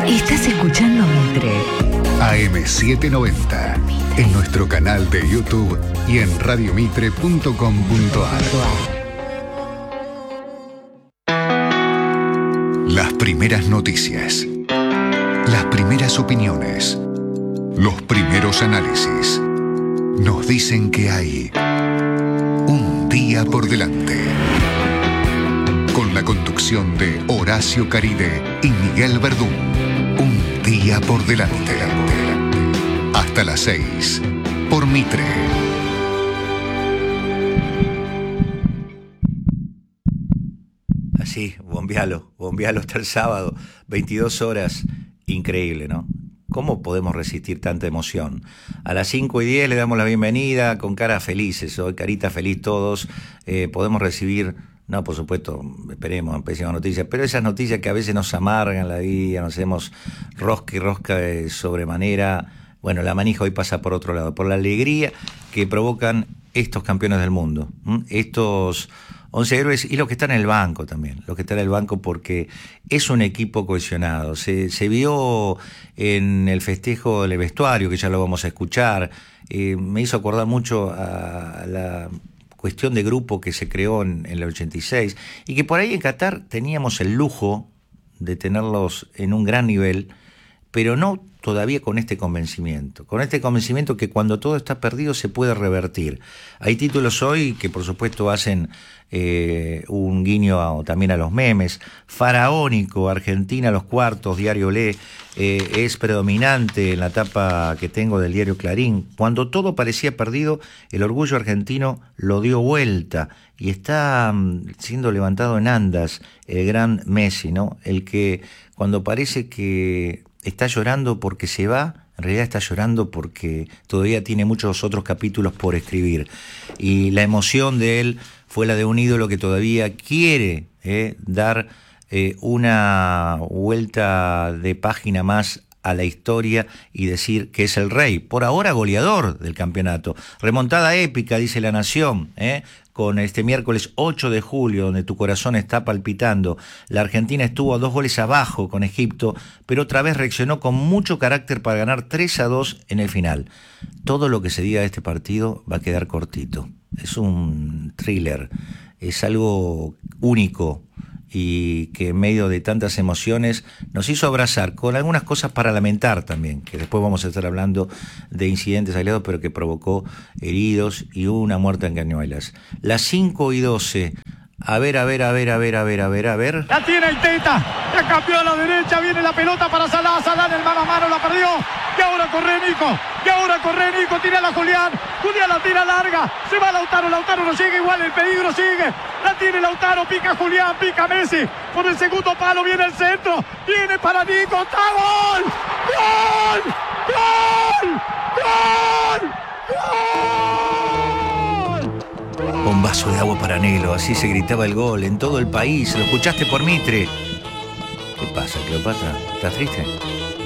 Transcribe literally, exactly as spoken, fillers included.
Estás escuchando Mitre. A M setecientos noventa. En nuestro canal de YouTube y en radio mitre punto com punto a r. Las primeras noticias. Las primeras opiniones. Los primeros análisis. Nos dicen que hay un día por delante. Con la conducción de Horacio Caride y Miguel Verdún. Un día por delante. Hasta las seis. Por Mitre. Así, bombealo, bombealo hasta el sábado, veintidós horas, increíble, ¿no? ¿Cómo podemos resistir tanta emoción? A las cinco y diez le damos la bienvenida con caras felices, hoy carita feliz todos, eh, podemos recibir, no, por supuesto, esperemos, empecemos noticias, pero esas noticias que a veces nos amargan la vida, nos hacemos rosca y rosca de sobremanera. Bueno, la manija hoy pasa por otro lado, por la alegría que provocan estos campeones del mundo, ¿m? Estos once héroes y los que están en el banco también, los que están en el banco porque es un equipo cohesionado. Se, se vio en el festejo del vestuario, que ya lo vamos a escuchar, eh, me hizo acordar mucho a la cuestión de grupo que se creó en, en el ochenta y seis y que por ahí en Qatar teníamos el lujo de tenerlos en un gran nivel, pero no todavía con este convencimiento, con este convencimiento que cuando todo está perdido se puede revertir. Hay títulos hoy que por supuesto hacen eh, un guiño a, también a los memes. Faraónico, Argentina los cuartos, Diario Le, eh, es predominante en la tapa que tengo del diario Clarín. Cuando todo parecía perdido, el orgullo argentino lo dio vuelta y está um, siendo levantado en andas el gran Messi, ¿no? El que cuando parece que está llorando porque se va, en realidad está llorando porque todavía tiene muchos otros capítulos por escribir. Y la emoción de él fue la de un ídolo que todavía quiere eh, dar eh, una vuelta de página más a la historia y decir que es el rey, por ahora goleador del campeonato. Remontada épica, dice La Nación, ¿eh? Con este miércoles ocho de julio, donde tu corazón está palpitando. La Argentina estuvo a dos goles abajo con Egipto, pero otra vez reaccionó con mucho carácter para ganar tres a dos en el final. Todo lo que se diga de este partido va a quedar cortito. Es un thriller, es algo único y que en medio de tantas emociones nos hizo abrazar con algunas cosas para lamentar también, que después vamos a estar hablando de incidentes aislados, pero que provocó heridos y una muerte en Cañuelas. Las cinco y doce, a ver, a ver, a ver, a ver, a ver, a ver, a ver. La tiene Iteta, la cambió a la derecha, viene la pelota para Salah, Salah en el mano a mano, la perdió, y ahora corre Nico, y ahora corre Nico, tira la Julián, Julián la tira larga, se va Lautaro, Lautaro no sigue, igual el peligro sigue, la tiene Lautaro, pica Julián, pica Messi, por el segundo palo viene el centro, viene para Nico, ¡está gol! ¡Gol! ¡Gol! ¡Gol! ¡Gol! Un vaso de agua para Nelo, así se gritaba el gol en todo el país, lo escuchaste por Mitre. ¿Qué pasa, Cleopatra? ¿Estás triste?